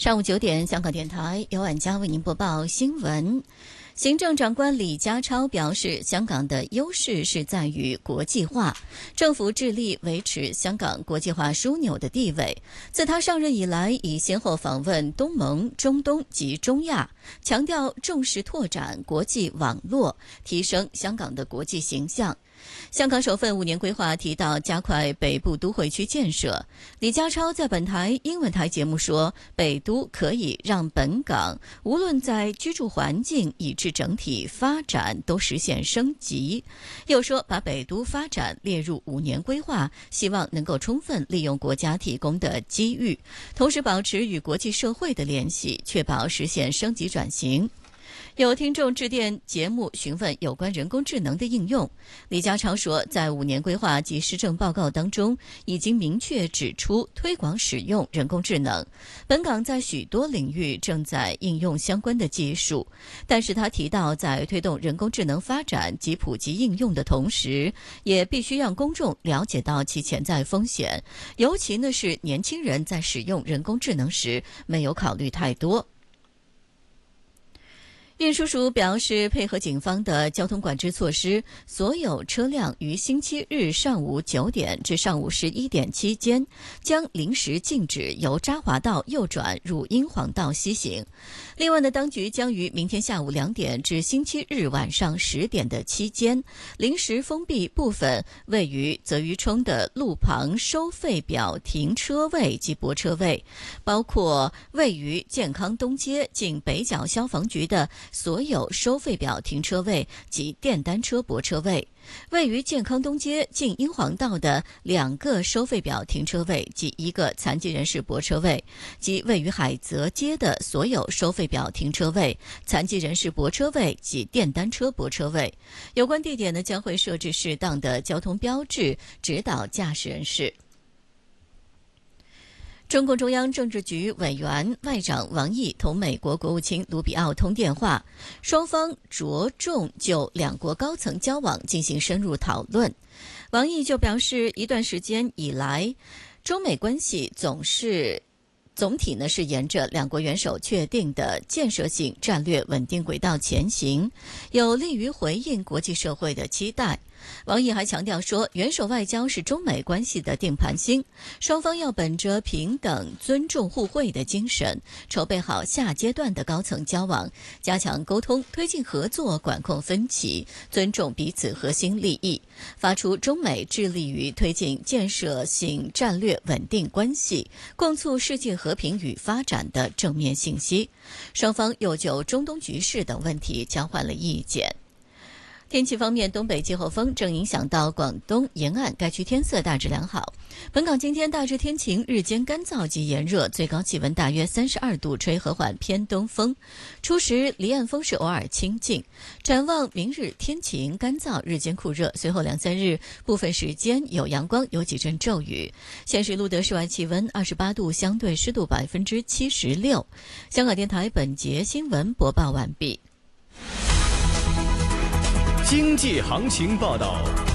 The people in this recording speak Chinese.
上午9点，香港电台由婉佳为您播报新闻。行政长官李家超表示，香港的优势是在于国际化，政府致力维持香港国际化枢纽的地位。自他上任以来，已先后访问东盟、中东及中亚，强调重视拓展国际网络，提升香港的国际形象。香港首份5年规划提到加快北部都会区建设。李家超在本台英文台节目说，北都可以让本港无论在居住环境以至整体发展都实现升级。又说把北都发展列入5年规划，希望能够充分利用国家提供的机遇，同时保持与国际社会的联系，确保实现升级转型。有听众致电节目询问有关人工智能的应用，李家超说，在5年规划及施政报告当中，已经明确指出推广使用人工智能。本港在许多领域正在应用相关的技术，但是他提到，在推动人工智能发展及普及应用的同时，也必须让公众了解到其潜在风险，尤其呢是年轻人在使用人工智能时没有考虑太多。运输署表示，配合警方的交通管制措施，所有车辆于星期日上午9点至上午11点期间，将临时禁止由渣华道右转入英皇道西行。另外呢，当局将于明天下午2点至星期日晚上10点的期间，临时封闭部分位于泽渔冲的路旁收费表停车位及泊车位，包括位于健康东街近北角消防局的所有收费表停车位及电单车泊车位，位于健康东街近英皇道的2个收费表停车位及1个残疾人士泊车位，及位于海泽街的所有收费表停车位、残疾人士泊车位及电单车泊车位。有关地点呢，将会设置适当的交通标志，指导驾驶人士。中共中央政治局委员外长王毅同美国国务卿卢比奥通电话，双方着重就两国高层交往进行深入讨论。王毅就表示，一段时间以来，中美关系总体呢是沿着两国元首确定的建设性战略稳定轨道前行，有利于回应国际社会的期待。王毅还强调说，元首外交是中美关系的定盘星，双方要本着平等、尊重、互惠的精神，筹备好下阶段的高层交往，加强沟通，推进合作，管控分歧，尊重彼此核心利益，发出中美致力于推进建设性战略稳定关系，共促世界和平与发展的正面信息。双方又就中东局势等问题交换了意见。天气方面，东北季候风正影响到广东沿岸，该区天色大致良好。本港今天大致天晴，日间干燥及炎热，最高气温大约32度，吹和缓偏东风。初时离岸风势偶尔清劲。展望明日天晴干燥，日间酷热，随后2-3日部分时间有阳光，有几阵骤雨。现时录得室外气温28度，相对湿度76%。香港电台本节新闻播报完毕。 经济行情报道。